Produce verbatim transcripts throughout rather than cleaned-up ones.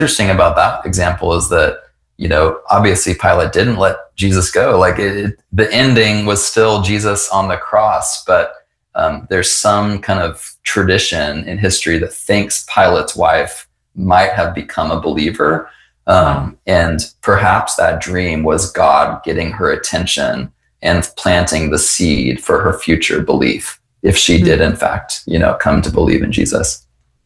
interesting about that example is that, you know, obviously Pilate didn't let Jesus go. Like it, it, the ending was still Jesus on the cross, but um, there's some kind of tradition in history that thinks Pilate's wife might have become a believer. Um, wow. And perhaps that dream was God getting her attention and planting the seed for her future belief, if she mm-hmm. did, in fact, you know, come to believe in Jesus.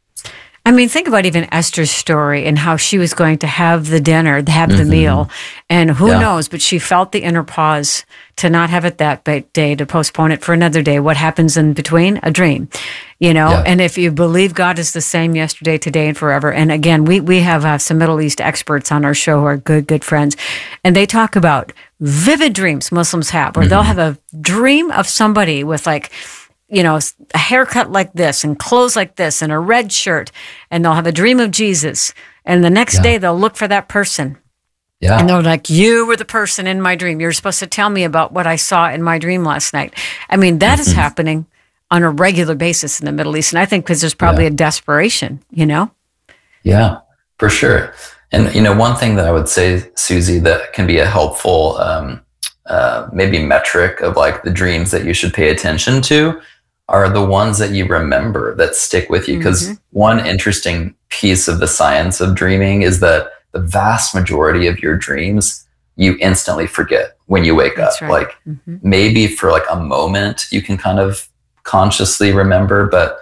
I mean, think about even Esther's story and how she was going to have the dinner, have the Mm-hmm. meal, and who Yeah. knows, but she felt the inner pause to not have it that ba- day, to postpone it for another day. What happens in between? A dream, you know? Yeah. And if you believe God is the same yesterday, today, and forever, and again, we, we have uh, some Middle East experts on our show who are good, good friends, and they talk about vivid dreams Muslims have, where Mm-hmm. they'll have a dream of somebody with like, you know, a haircut like this and clothes like this and a red shirt, and they'll have a dream of Jesus. And the next Yeah. day they'll look for that person. Yeah. And they're like, you were the person in my dream. You're supposed to tell me about what I saw in my dream last night. I mean, that is Mm-hmm. happening on a regular basis in the Middle East. And I think because there's probably Yeah. a desperation, you know? Yeah, for sure. And, you know, one thing that I would say, Susie, that can be a helpful, um, uh, maybe metric of like the dreams that you should pay attention to are the ones that you remember that stick with you. Because Mhm. one interesting piece of the science of dreaming is that the vast majority of your dreams you instantly forget when you wake That's up. right. Like Mhm. maybe for like a moment you can kind of consciously remember, but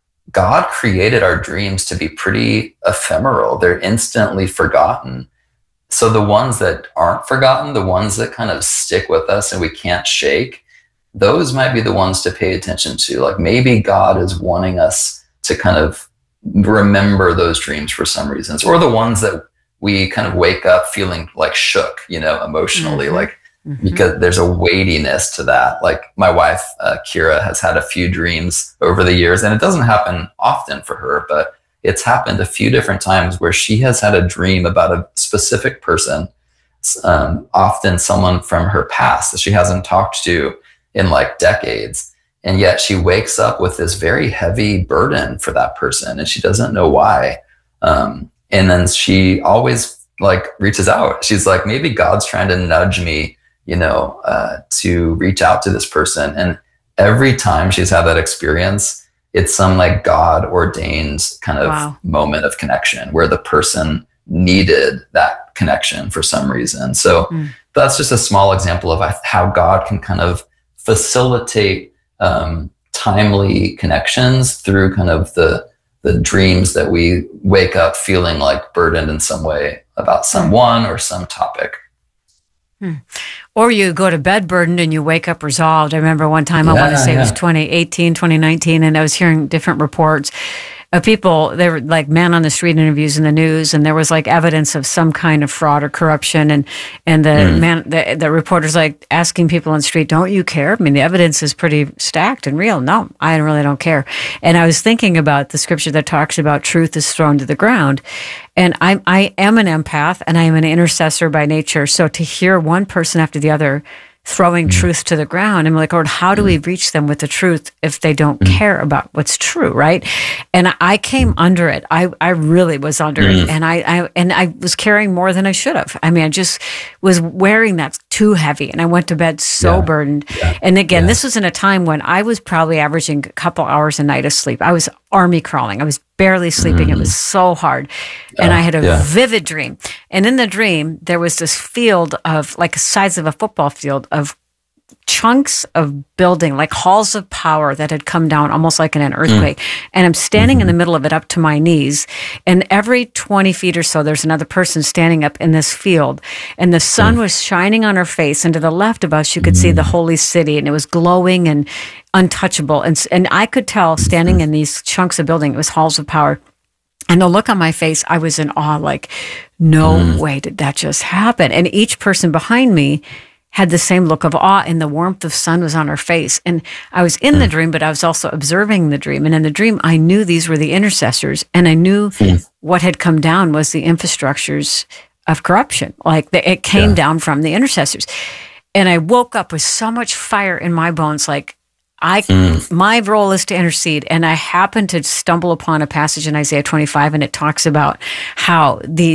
God created our dreams to be pretty ephemeral. They're instantly forgotten. So the ones that aren't forgotten, the ones that kind of stick with us and we can't shake, those might be the ones to pay attention to. Like maybe God is wanting us to kind of remember those dreams for some reasons, or the ones that we kind of wake up feeling like shook, you know, emotionally, Mhm. like Mhm. because there's a weightiness to that. Like my wife, uh, Kira, has had a few dreams over the years, and it doesn't happen often for her, but it's happened a few different times where she has had a dream about a specific person, um, often someone from her past that she hasn't talked to in like decades. And yet she wakes up with this very heavy burden for that person, and she doesn't know why. Um, and then she always like reaches out. She's like, maybe God's trying to nudge me, you know, uh, to reach out to this person. And every time she's had that experience, it's some like God ordained kind of Wow. moment of connection where the person needed that connection for some reason. So Mm. that's just a small example of how God can kind of facilitate um, timely connections through kind of the the dreams that we wake up feeling like burdened in some way about someone or some topic. Hmm. Or you go to bed burdened and you wake up resolved. I remember one time, I Yeah, want to say it was yeah. twenty eighteen, twenty nineteen, and I was hearing different reports of people, they were like man on the street interviews in the news, and there was like evidence of some kind of fraud or corruption. And, and the Mm. man, the, the reporter's like asking people on the street, don't you care? I mean, the evidence is pretty stacked and real. No, I really don't care. And I was thinking about the scripture that talks about truth is thrown to the ground. And I, I am an empath and I am an intercessor by nature. So to hear one person after the other throwing Mm. truth to the ground, I'm like, Lord, how do we reach them with the truth if they don't Mm. care about what's true, right? And I came under it. I, I really was under Mm. it, and I, I and I was carrying more than I should have. I mean, I just was wearing that too heavy, and I went to bed so Yeah. burdened. Yeah. And again, Yeah. this was in a time when I was probably averaging a couple hours a night of sleep. I was army crawling. I was barely sleeping. It was so hard. And I had a Yeah. vivid dream. And in the dream, there was this field of like the size of a football field of chunks of building, like halls of power that had come down almost like in an earthquake. And I'm standing in the middle of it up to my knees. And every twenty feet or so, there's another person standing up in this field. And the sun was shining on her face. And to the left of us, you could see the holy city. And it was glowing and untouchable. And, s- and I could tell standing in these chunks of building, it was halls of power. And the look on my face, I was in awe, like, no way did that just happen. And each person behind me had the same look of awe, and the warmth of sun was on her face. And I was in the dream, but I was also observing the dream. And in the dream, I knew these were the intercessors, and I knew what had come down was the infrastructures of corruption. Like the, it came Yeah. down from the intercessors. And I woke up with so much fire in my bones, like, I mm. my role is to intercede, and I happened to stumble upon a passage in Isaiah twenty-five, and it talks about how the